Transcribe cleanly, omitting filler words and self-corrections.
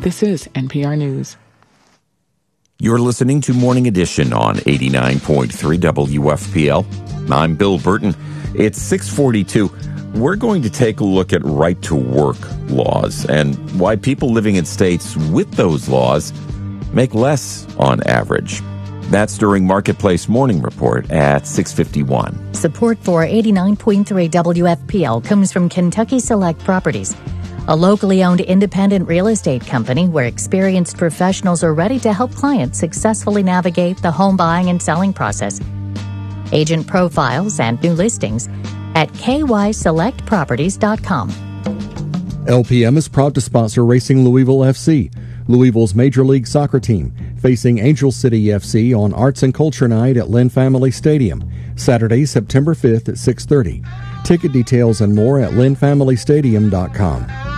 This is NPR News. You're listening to Morning Edition on 89.3 WFPL. I'm Bill Burton. It's 6:42. We're going to take a look at right-to-work laws and why people living in states with those laws make less on average. That's during Marketplace Morning Report at 6:51. Support for 89.3 WFPL comes from Kentucky Select Properties, a locally owned independent real estate company where experienced professionals are ready to help clients successfully navigate the home buying and selling process. Agent profiles and new listings at kyselectproperties.com. LPM is proud to sponsor Racing Louisville FC, Louisville's Major League Soccer team, facing Angel City FC on Arts and Culture Night at Lynn Family Stadium, Saturday, September 5th at 6:30. Ticket details and more at lynnfamilystadium.com.